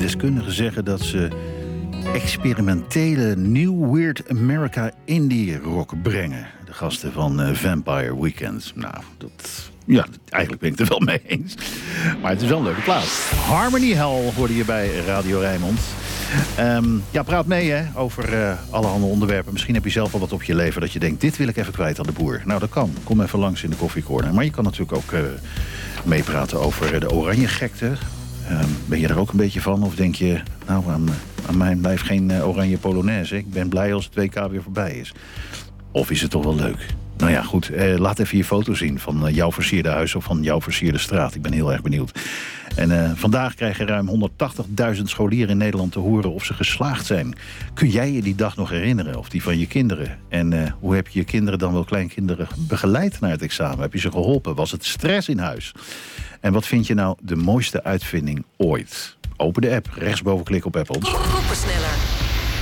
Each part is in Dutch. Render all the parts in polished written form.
Deskundigen zeggen dat ze experimentele New Weird America Indie rock brengen. De gasten van Vampire Weekend. Nou, eigenlijk ben ik het er wel mee eens. Maar het is wel een leuke plaats. Harmony Hell hoorde je bij Radio Rijnmond. Praat mee over allerhande onderwerpen. Misschien heb je zelf al wat op je leven dat je denkt, dit wil ik even kwijt aan de boer. Nou, dat kan. Kom even langs in de koffiecorner. Maar je kan natuurlijk ook meepraten over de oranje gekte. Ben je er ook een beetje van? Of denk je, nou, aan mij blijft geen oranje polonaise. Ik ben blij als het WK weer voorbij is. Of is het toch wel leuk? Nou ja, goed. Laat even je foto zien van jouw versierde huis of van jouw versierde straat. Ik ben heel erg benieuwd. En vandaag krijgen ruim 180.000 scholieren in Nederland te horen of ze geslaagd zijn. Kun jij je die dag nog herinneren? Of die van je kinderen? En hoe heb je je kinderen, dan wel kleinkinderen, begeleid naar het examen? Heb je ze geholpen? Was het stress in huis? En wat vind je nou de mooiste uitvinding ooit? Open de app, rechtsboven klik op Apple. Koppersneller.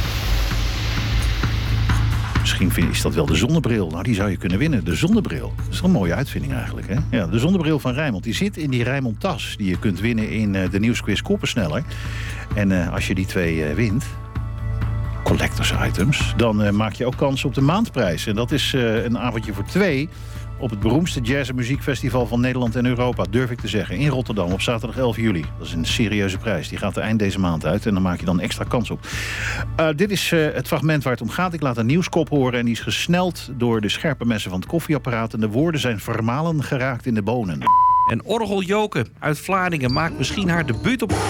Misschien is dat wel de zonnebril. Nou, die zou je kunnen winnen. De zonnebril. Dat is een mooie uitvinding eigenlijk, hè? Ja, de zonnebril van Rijnmond. Die zit in die Rijnmond tas. Die je kunt winnen in de nieuwsquiz Koppersneller. En als je die twee wint, collectors items, dan maak je ook kans op de maandprijs. En dat is een avondje voor 2 op het beroemdste jazz- en muziekfestival van Nederland en Europa, durf ik te zeggen, in Rotterdam op zaterdag 11 juli. Dat is een serieuze prijs. Die gaat er eind deze maand uit en dan maak je dan extra kans op. Dit is het fragment waar het om gaat. Ik laat een nieuwskop horen en die is gesneld door de scherpe messen van het koffieapparaat. En de woorden zijn vermalen geraakt in de bonen. En Orgel Joke uit Vlaardingen maakt misschien haar debuut op...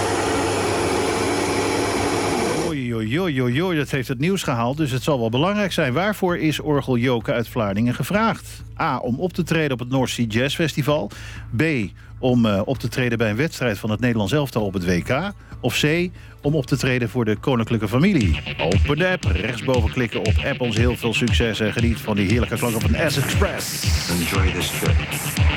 Oei, dat heeft het nieuws gehaald, dus het zal wel belangrijk zijn. Waarvoor is Orgel Joke uit Vlaardingen gevraagd? A, om op te treden op het North Sea Jazz Festival. B, om op te treden bij een wedstrijd van het Nederlands elftal op het WK. Of C, om op te treden voor de koninklijke familie. Open de app, rechtsboven klikken op app. Ons heel veel succes en geniet van die heerlijke klanken van S-Express. Enjoy this trip.